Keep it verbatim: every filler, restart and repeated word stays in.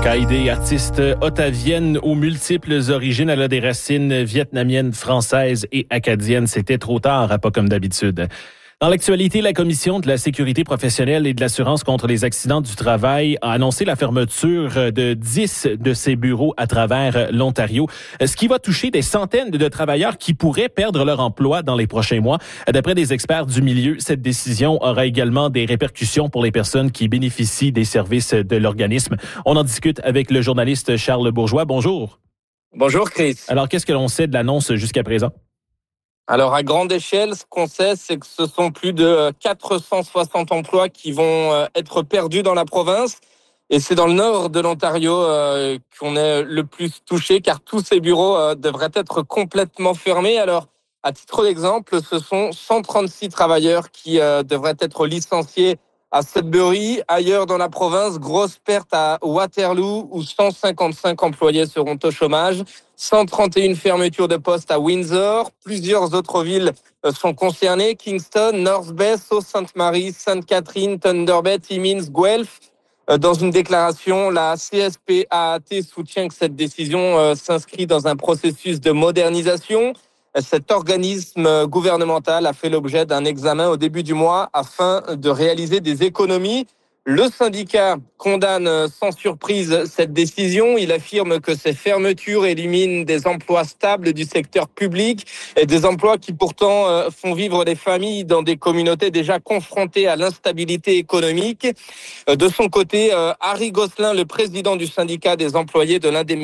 Kaïdé, artiste ottavienne aux multiples origines, elle a des racines vietnamiennes, françaises et acadiennes. C'était trop tard, pas comme d'habitude. Dans l'actualité, la Commission de la sécurité professionnelle et de l'assurance contre les accidents du travail a annoncé la fermeture de dix de ses bureaux à travers l'Ontario, ce qui va toucher des centaines de travailleurs qui pourraient perdre leur emploi dans les prochains mois. D'après des experts du milieu, cette décision aura également des répercussions pour les personnes qui bénéficient des services de l'organisme. On en discute avec le journaliste Charles Bourgeois. Bonjour. Bonjour Chris. Alors, qu'est-ce que l'on sait de l'annonce jusqu'à présent? Alors, à grande échelle, ce qu'on sait, c'est que ce sont plus de quatre cent soixante emplois qui vont être perdus dans la province. Et c'est dans le nord de l'Ontario euh, qu'on est le plus touché, car tous ces bureaux euh, devraient être complètement fermés. Alors, à titre d'exemple, ce sont cent trente-six travailleurs qui euh, devraient être licenciés à Sudbury. Ailleurs dans la province, grosse perte à Waterloo, où cent cinquante-cinq employés seront au chômage. cent trente et une fermetures de postes à Windsor. Plusieurs autres villes sont concernées. Kingston, North Bay, Sault-Sainte-Marie, Sainte-Catherine, Thunder Bay, Timmins, Guelph. Dans une déclaration, la C S P A A T soutient que cette décision s'inscrit dans un processus de modernisation. Cet organisme gouvernemental a fait l'objet d'un examen au début du mois afin de réaliser des économies. Le syndicat condamne sans surprise cette décision. Il affirme que ces fermetures éliminent des emplois stables du secteur public et des emplois qui pourtant font vivre des familles dans des communautés déjà confrontées à l'instabilité économique. De son côté, Harry Gosselin, le président du syndicat des employés de l'indemnité